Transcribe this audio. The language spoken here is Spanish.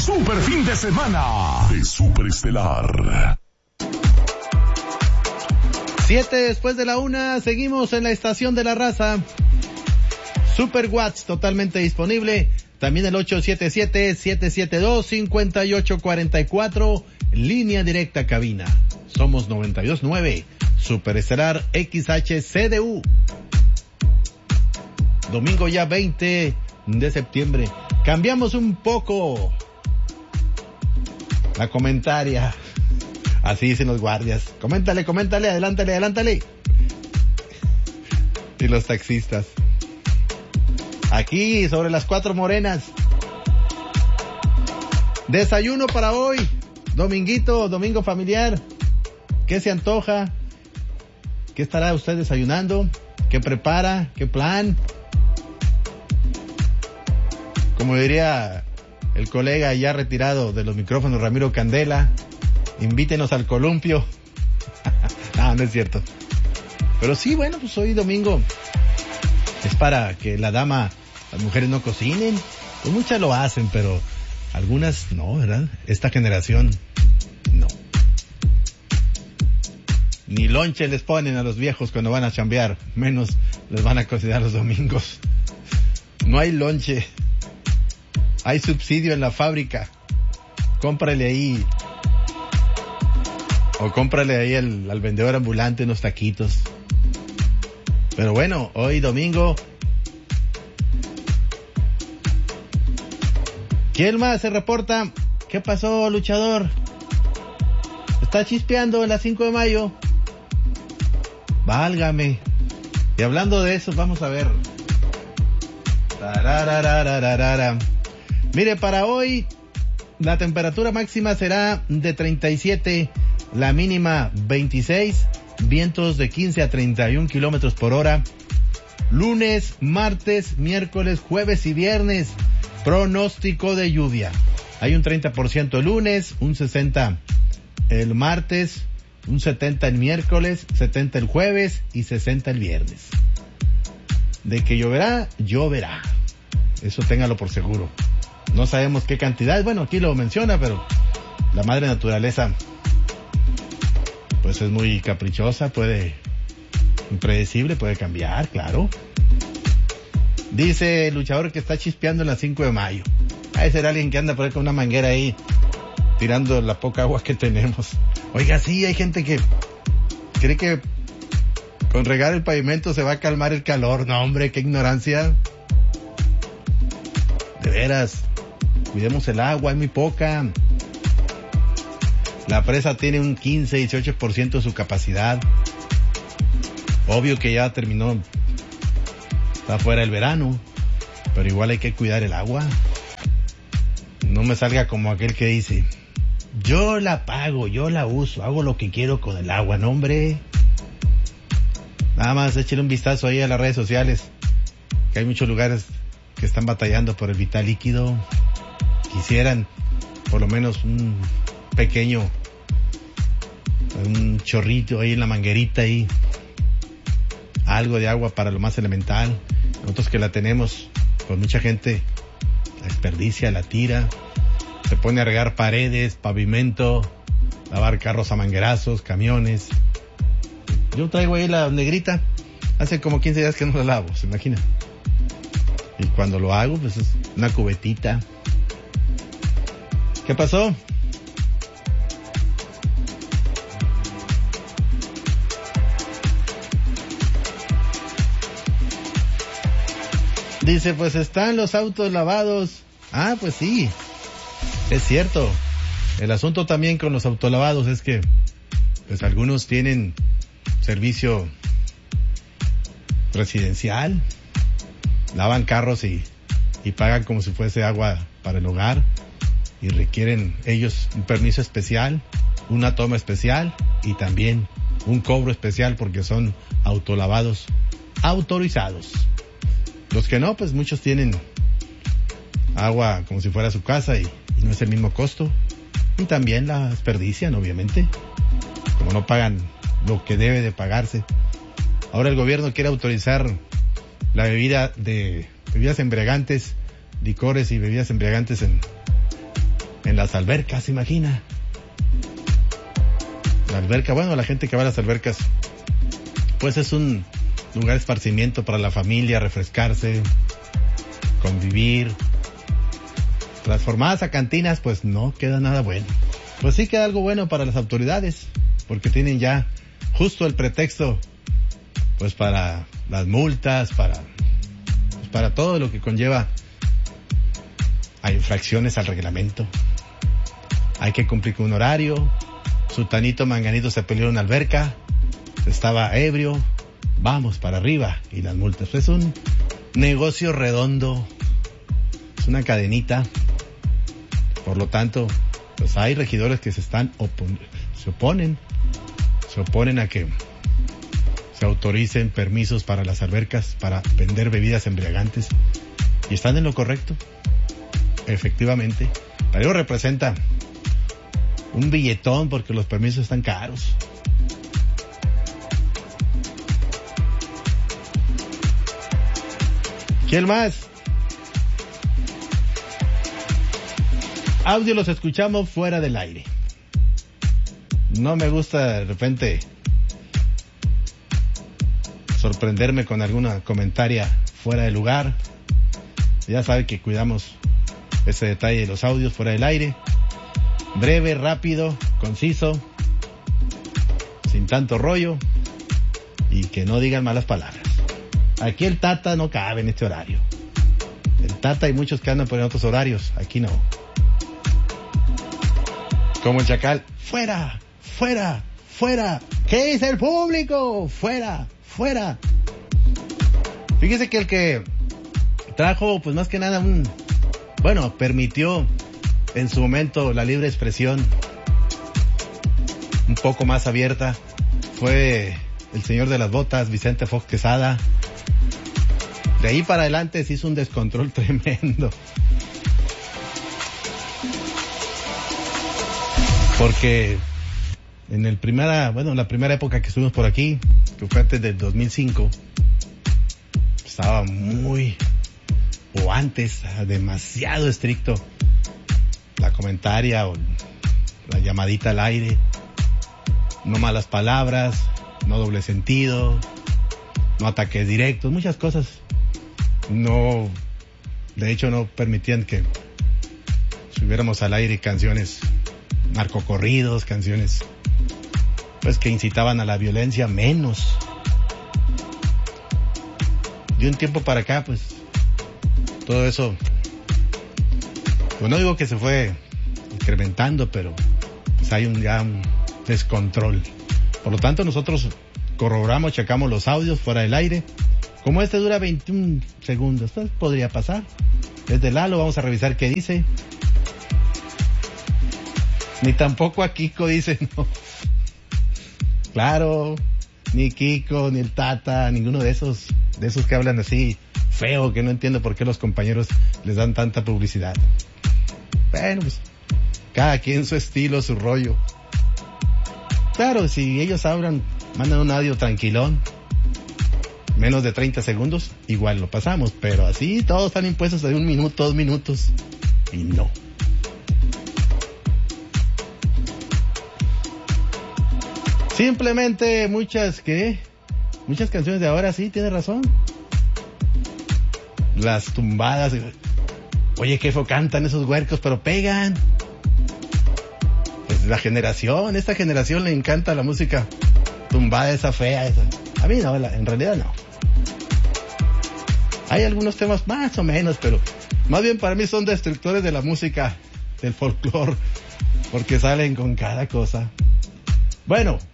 Super fin de semana de Superestelar. 7 después de la 1, seguimos en la estación de la raza. Super Watts totalmente disponible. También el 877-772-5844. Línea directa cabina. Somos 92.9. Superestelar XHCDU. Domingo ya 20 de septiembre. Cambiamos un poco la comentaria. Así dicen los guardias. Coméntale, adelántale. Y los taxistas. Aquí, sobre las 4 morenas. Desayuno para hoy. Domingo familiar. ¿Qué se antoja? ¿Qué estará usted desayunando? ¿Qué prepara? ¿Qué plan? Como diría el colega ya retirado de los micrófonos, Ramiro Candela, invítenos al columpio. No es cierto. Pero sí, bueno, pues hoy domingo es para que las mujeres no cocinen. Pues muchas lo hacen, pero algunas no, ¿verdad? Esta generación no. Ni lonche les ponen a los viejos cuando van a chambear, menos les van a cocinar los domingos. No hay lonche. Hay subsidio en la fábrica. Cómprale ahí. O cómprale ahí al vendedor ambulante unos taquitos. Pero bueno, hoy domingo. ¿Quién más se reporta? ¿Qué pasó, luchador? Está chispeando en la 5 de mayo. Válgame. Y hablando de eso, vamos a ver. Tarararararara. Mire, para hoy la temperatura máxima será de 37, la mínima 26, vientos de 15 a 31 kilómetros por hora. Lunes, martes, miércoles, jueves y viernes, pronóstico de lluvia. Hay un 30% el lunes, un 60% el martes, un 70% el miércoles, 70% el jueves y 60% el viernes. De que lloverá, lloverá. Eso téngalo por seguro. No sabemos qué cantidad, bueno, aquí lo menciona, pero la madre naturaleza pues es muy caprichosa, impredecible, puede cambiar, claro. Dice el luchador que está chispeando en la 5 de mayo. Debe ser alguien que anda por ahí con una manguera ahí, tirando la poca agua que tenemos. Oiga, sí, hay gente que cree que con regar el pavimento se va a calmar el calor. No, hombre, qué ignorancia. De veras. Cuidemos el agua, es muy poca. La presa tiene un 15-18% de su capacidad. Obvio que ya terminó, está fuera el verano, pero igual hay que cuidar el agua. No me salga como aquel que dice, yo la pago, yo la uso, hago lo que quiero con el agua. No, hombre. Nada más échale un vistazo ahí a las redes sociales, que hay muchos lugares que están batallando por el vital líquido. Quisieran por lo menos un pequeño, un chorrito ahí en la manguerita ahí, algo de agua para lo más elemental. Nosotros que la tenemos, pues mucha gente la desperdicia, la tira, se pone a regar paredes, pavimento, lavar carros a manguerazos, camiones. Yo traigo ahí la negrita, hace como 15 días que no la lavo, se imagina. Y cuando lo hago, pues es una cubetita. ¿Qué pasó? Dice, pues están los autos lavados. Ah, pues sí, es cierto. El asunto también con los autolavados es que pues algunos tienen servicio residencial, lavan carros y pagan como si fuese agua para el hogar, y requieren ellos un permiso especial, una toma especial y también un cobro especial porque son autolavados autorizados. Los que no, pues muchos tienen agua como si fuera su casa y no es el mismo costo, y también la desperdician, obviamente, como no pagan lo que debe de pagarse. Ahora el gobierno quiere autorizar la bebidas embriagantes, licores y bebidas embriagantes en las albercas, imagina. La alberca, bueno, la gente que va a las albercas, pues es un lugar de esparcimiento para la familia, refrescarse, convivir. Transformadas a cantinas, pues no queda nada bueno. Pues sí queda algo bueno para las autoridades, porque tienen ya justo el pretexto, pues para las multas, para todo lo que conlleva a infracciones al reglamento. Hay que cumplir con un horario. Sutanito Manganito se peleó en una alberca, estaba ebrio, vamos para arriba, y las multas. Es un negocio redondo, es una cadenita. Por lo tanto, pues hay regidores que se oponen a que se autoricen permisos para las albercas para vender bebidas embriagantes, y están en lo correcto, efectivamente. Pero ello representa un billetón porque los permisos están caros. ¿Quién más? Audio los escuchamos fuera del aire. No me gusta de repente sorprenderme con alguna comentaria fuera de lugar. Ya sabe que cuidamos ese detalle de los audios fuera del aire. Breve, rápido, conciso, sin tanto rollo, y que no digan malas palabras. Aquí el Tata no cabe en este horario. El Tata hay muchos que andan por otros horarios, aquí no. Como el Chacal, fuera, fuera, fuera. ¿Qué dice el público? Fuera, fuera. Fíjese que el que trajo, pues más que nada permitió en su momento la libre expresión un poco más abierta, fue el señor de las botas, Vicente Fox Quesada. De ahí para adelante se hizo un descontrol tremendo. Porque en la primera época que estuvimos por aquí, que fue antes del 2005, estaba demasiado estricto la comentaria o la llamadita al aire. No malas palabras, no doble sentido, no ataques directos, muchas cosas. De hecho no permitían que subiéramos al aire canciones narcocorridos, canciones pues que incitaban a la violencia, menos. De un tiempo para acá, pues todo eso, pues no digo que se fue incrementando, pero pues hay un descontrol. Por lo tanto, nosotros corroboramos, checamos los audios fuera del aire. Como este dura 21 segundos, pues podría pasar. Es de Lalo, vamos a revisar qué dice. Ni tampoco a Kiko dice, no. Claro, ni Kiko, ni el Tata, ninguno de esos que hablan así feo, que no entiendo por qué los compañeros les dan tanta publicidad. Bueno, pues cada quien su estilo, su rollo. Claro, si ellos hablan, mandan un audio tranquilón, menos de 30 segundos, igual lo pasamos, pero así todos están impuestos a 1 minuto, 2 minutos, y no. Simplemente muchas canciones de ahora, sí, tiene razón. Las tumbadas, oye, qué feo cantan esos huercos, pero pegan. Pues esta generación le encanta la música tumbada, esa fea, esa. A mí no, en realidad no. Hay algunos temas más o menos, pero más bien para mí son destructores de la música, del folclore, porque salen con cada cosa. Bueno,